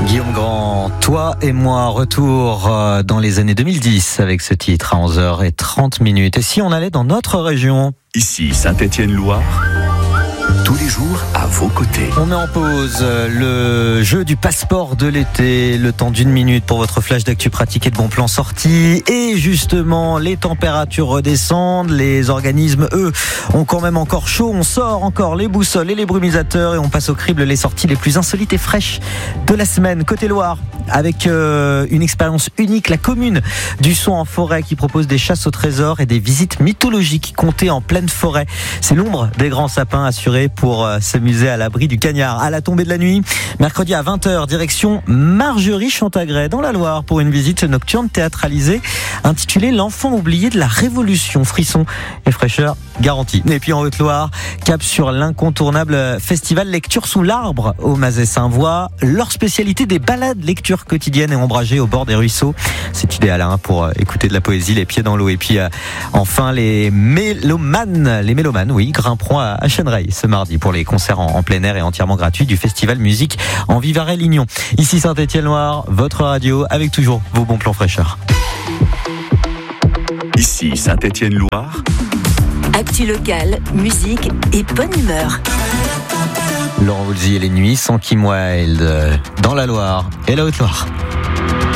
Guillaume Grand, toi et moi, retour dans les années 2010 avec ce titre à 11h30. Et si on allait dans notre région? Ici Saint-Étienne-Loire, tous les jours à vos côtés. On met en pause le jeu du passeport de l'été, le temps d'une minute pour votre flash d'actu pratique et de bons plans sortis. Et justement, les températures redescendent, les organismes, eux, ont quand même encore chaud. On sort encore les boussoles et les brumisateurs et on passe au crible les sorties les plus insolites et fraîches de la semaine. Côté Loire, avec une expérience unique, la commune du Son en forêt qui propose des chasses au trésor et des visites mythologiques comptées en pleine forêt. C'est l'ombre des grands sapins assurés pour s'amuser à l'abri du cagnard. À la tombée de la nuit, mercredi à 20h, direction Margerie-Chantegray dans la Loire pour une visite nocturne théâtralisée intitulée L'enfant oublié de la Révolution. Frisson et fraîcheur garantie. Et puis en Haute-Loire, cap sur l'incontournable festival Lecture sous l'arbre au Mazet-Saint-Voix. Leur spécialité, des balades lecture quotidiennes et ombragées au bord des ruisseaux. C'est idéal pour écouter de la poésie, les pieds dans l'eau. Et puis enfin les mélomanes, oui, grimperont à Chênereille ce mardi pour les concerts en plein air et entièrement gratuits du festival musique en Vivarais-Lignon. Ici Saint-Étienne-Loire, votre radio avec toujours vos bons plans fraîcheurs. Ici Saint-Étienne-Loire, actu locale, musique et bonne humeur. Laurent Voulzy et les nuits sans Kim Wilde dans la Loire et la Haute-Loire.